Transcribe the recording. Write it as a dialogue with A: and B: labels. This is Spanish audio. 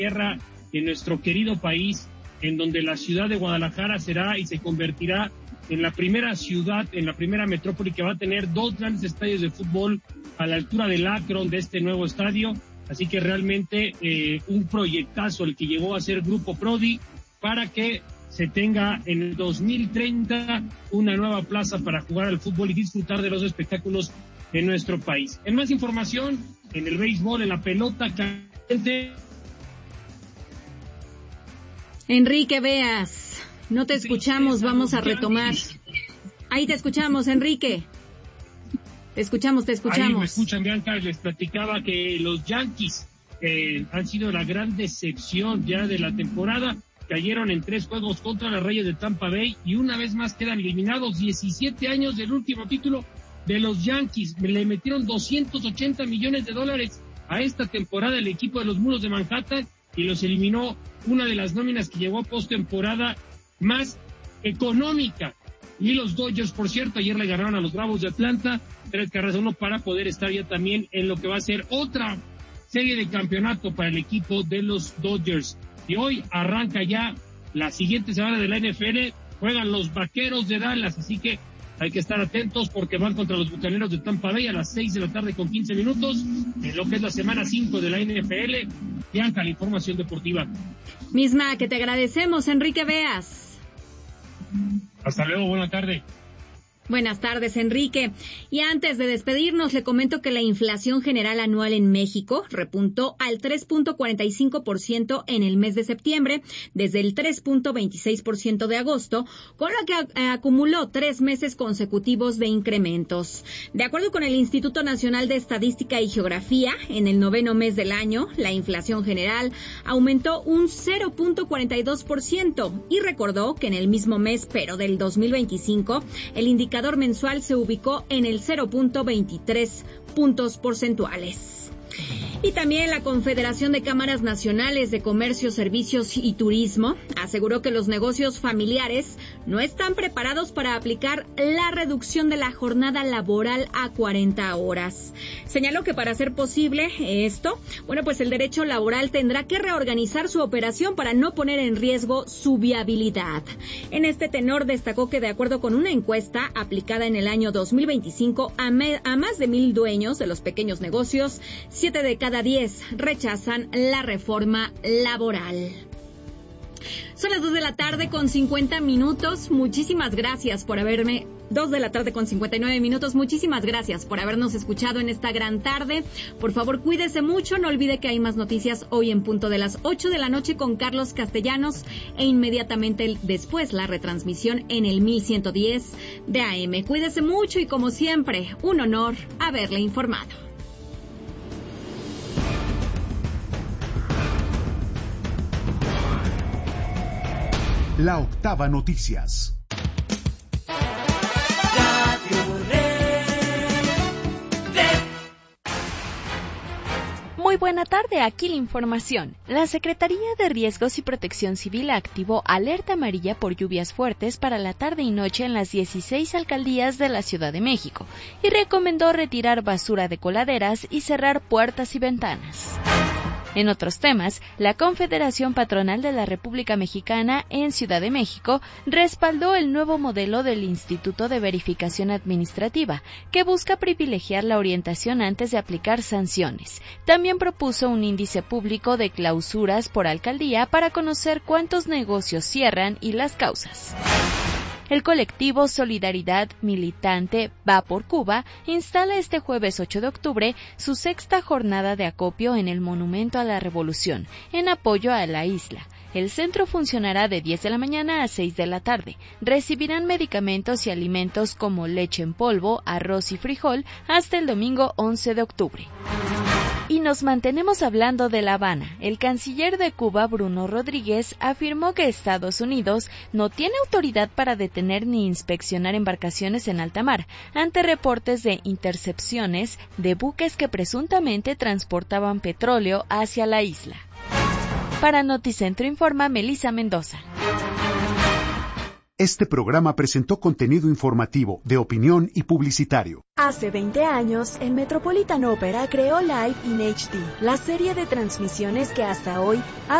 A: tierra, en nuestro querido país, en donde la ciudad de Guadalajara será y se convertirá en la primera ciudad, en la primera metrópoli que va a tener 2 grandes estadios de fútbol a la altura del Akron de este nuevo estadio. Así que realmente un proyectazo el que llegó a ser Grupo Prodi para que se tenga en el 2030 una nueva plaza para jugar al fútbol y disfrutar de los espectáculos en nuestro país. En más información, en el béisbol, en la pelota caliente.
B: Enrique Beas, no te escuchamos, vamos a retomar. Ahí te escuchamos, Enrique. Te escuchamos.
A: Ahí me escuchan, Bianca, les platicaba que los Yankees han sido la gran decepción ya de la temporada. Cayeron en 3 juegos contra los Reyes de Tampa Bay y una vez más quedan eliminados. 17 años del último título de los Yankees. Le metieron $280 millones a esta temporada el equipo de los Mulos de Manhattan y los eliminó una de las nóminas que llegó a postemporada más económica. Y los Dodgers, por cierto, ayer le ganaron a los Bravos de Atlanta 3-1 para poder estar ya también en lo que va a ser otra serie de campeonato para el equipo de los Dodgers. Y hoy arranca ya la siguiente semana de la NFL, juegan los Vaqueros de Dallas, así que hay que estar atentos porque van contra los Bucaneros de Tampa Bay a las 6 de la tarde con 15 minutos, en lo que es la semana 5 de la NFL. Bianca, la información deportiva.
B: Misma que te agradecemos, Enrique Beas.
A: Hasta luego, buena tarde.
B: Buenas tardes, Enrique. Y antes de despedirnos, le comento que la inflación general anual en México repuntó al 3.45% en el mes de septiembre, desde el 3.26% de agosto, con lo que acumuló 3 meses consecutivos de incrementos. De acuerdo con el Instituto Nacional de Estadística y Geografía, en el 9º mes del año, la inflación general aumentó un 0.42% y recordó que en el mismo mes, pero del 2025, el indicador mensual se ubicó en el 0.23 puntos porcentuales. Y también la Confederación de Cámaras Nacionales de Comercio, Servicios y Turismo aseguró que los negocios familiares no están preparados para aplicar la reducción de la jornada laboral a 40 horas. Señaló que para hacer posible esto, pues el derecho laboral tendrá que reorganizar su operación para no poner en riesgo su viabilidad. En este tenor destacó que de acuerdo con una encuesta aplicada en el año 2025 a más de 1,000 dueños de los pequeños negocios, 7 de cada 10 rechazan la reforma laboral. Son las 2 de la tarde con 50 minutos. Muchísimas gracias por haberme... 2 de la tarde con 59 minutos. Muchísimas gracias por habernos escuchado en esta gran tarde. Por favor, cuídese mucho. No olvide que hay más noticias hoy en punto de las 8 de la noche con Carlos Castellanos e inmediatamente después la retransmisión en el 1110 de AM. Cuídese mucho y como siempre, un honor haberle informado.
C: La Octava Noticias.
D: Muy buena tarde, aquí la información. La Secretaría de Riesgos y Protección Civil activó alerta amarilla por lluvias fuertes para la tarde y noche en las 16 alcaldías de la Ciudad de México y recomendó retirar basura de coladeras y cerrar puertas y ventanas. En otros temas, la Confederación Patronal de la República Mexicana en Ciudad de México respaldó el nuevo modelo del Instituto de Verificación Administrativa, que busca privilegiar la orientación antes de aplicar sanciones. También propuso un índice público de clausuras por alcaldía para conocer cuántos negocios cierran y las causas. El colectivo Solidaridad Militante Va por Cuba instala este jueves 8 de octubre su 6ª jornada de acopio en el Monumento a la Revolución, en apoyo a la isla. El centro funcionará de 10 de la mañana a 6 de la tarde. Recibirán medicamentos y alimentos como leche en polvo, arroz y frijol hasta el domingo 11 de octubre. Y nos mantenemos hablando de La Habana. El canciller de Cuba, Bruno Rodríguez, afirmó que Estados Unidos no tiene autoridad para detener ni inspeccionar embarcaciones en alta mar, ante reportes de intercepciones de buques que presuntamente transportaban petróleo hacia la isla. Para Noticentro informa Melissa Mendoza.
C: Este programa presentó contenido informativo, de opinión y publicitario.
E: Hace 20 años, el Metropolitan Opera creó Live in HD, la serie de transmisiones que hasta hoy ha